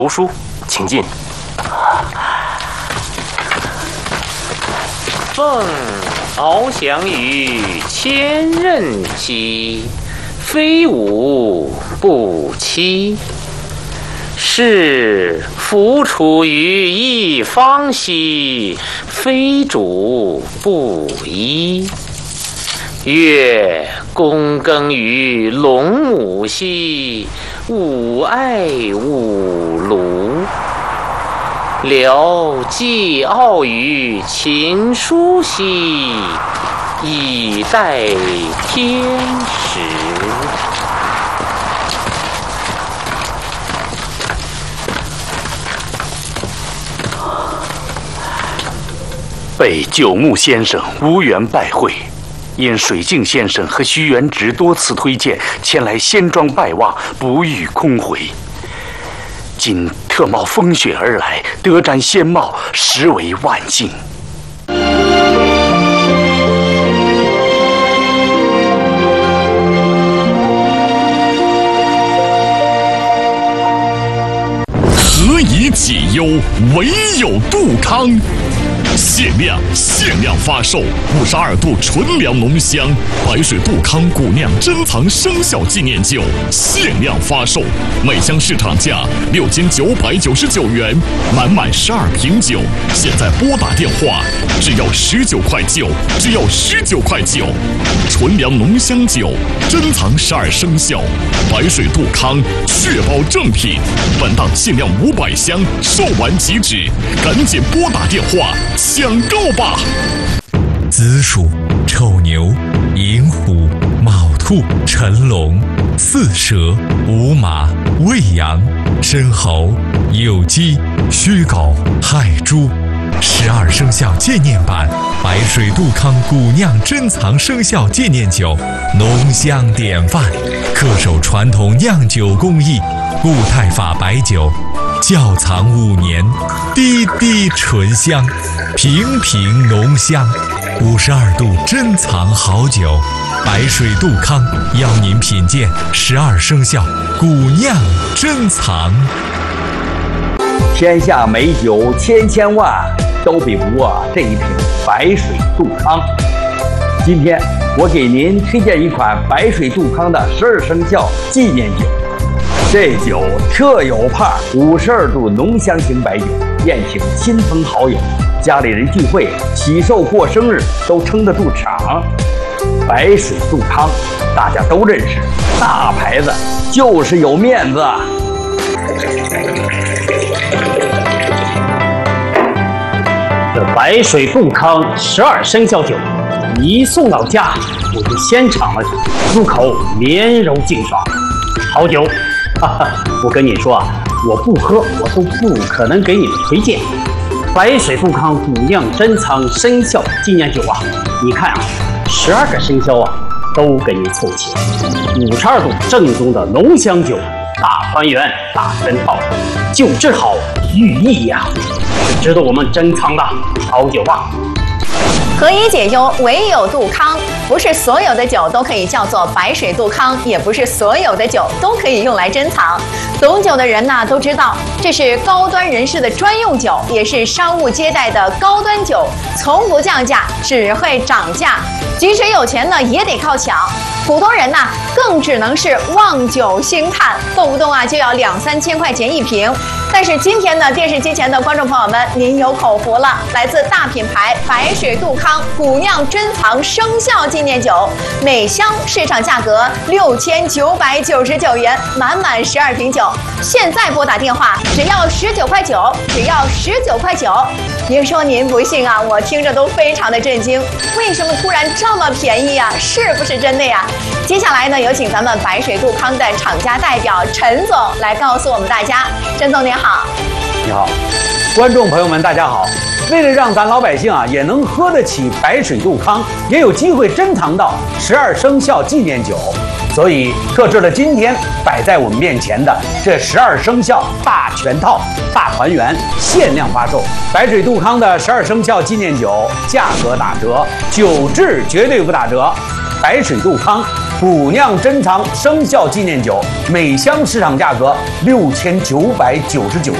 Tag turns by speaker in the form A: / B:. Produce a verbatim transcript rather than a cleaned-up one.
A: 读书，请进。
B: 奉翱翔于千仞兮，非吾不期。是弗处于一方兮，非主不依。月躬耕于龙母兮，吾爱吾庐。聊寄傲于秦书兮，以待天时。
C: 被九牧先生无缘拜会，因水镜先生和徐元直多次推荐前来仙庄拜望，不遇空回。今特冒风雪而来，得瞻仙貌，实为万幸。
D: 何以解忧，唯有杜康。限量限量发售五十二度纯粮浓香白水杜康古酿珍藏生肖纪念酒，限量发售，每箱市场价六千九百九十九元，满满十二瓶酒，现在拨打电话，只要十九块九，只要十九块九。纯粮浓香酒，珍藏十二生肖，白水杜康，确保正品。本档限量五百箱，售完即止，赶紧拨打电话抢购吧！
E: 子鼠、丑牛、寅虎、卯兔、辰龙、巳蛇、午马、未羊、申猴、酉鸡、戌狗、亥猪。十二生肖纪念版白水杜康古酿珍藏生肖纪念酒，浓香典范，恪守传统酿酒工艺，固态法白酒，窖藏五年，滴滴醇香，瓶瓶浓香。五十二度珍藏好酒，白水杜康邀您品鉴十二生肖古酿珍藏。
F: 天下美酒千千万，都比不过这一瓶白水杜康。今天我给您推荐一款白水杜康的十二生肖纪念酒。这酒特有派，五十二度浓香型白酒，宴请亲朋好友、家里人聚会、喜寿过生日都撑得住场。白水杜康大家都认识，大牌子就是有面子。
G: 这白水杜康十二生肖酒一送到家，我就先尝了，入口绵柔劲爽，好酒。哈哈，我跟你说啊，我不喝我都不可能给你们推荐。白水杜康古酿珍藏生肖纪念酒啊，你看啊，十二个生肖啊都给你凑齐，五十二度正宗的浓香酒，大团圆大全套，酒质好寓意呀、啊，值得我们珍藏的好酒啊。
H: 何以解忧，唯有杜康。不是所有的酒都可以叫做白水杜康，也不是所有的酒都可以用来珍藏。懂酒的人呢都知道，这是高端人士的专用酒，也是商务接待的高端酒，从不降价，只会涨价。即使有钱呢，也得靠抢。普通人呢，更只能是望酒兴叹，动不动啊就要两三千块钱一瓶。但是今天呢，电视机前的观众朋友们，您有口福了，来自大品牌白水杜康古酿珍藏生肖纪念酒，每箱市场价格六千九百九十九元，满满十二瓶酒。现在拨打电话，只要十九块九，只要十九块九。别说您不信啊，我听着都非常的震惊，为什么突然这么便宜啊？是不是真的呀？接下来呢，有请咱们白水杜康的厂家代表陈总来告诉我们大家。陈总您好。
F: 你好，观众朋友们大家好。为了让咱老百姓啊也能喝得起白水杜康，也有机会珍藏到十二生肖纪念酒，所以特制了今天摆在我们面前的这十二生肖大全套大团圆限量发售。白水杜康的十二生肖纪念酒价格打折，酒质绝对不打折。白水杜康古酿珍藏生肖纪念酒，每箱市场价格六千九百九十九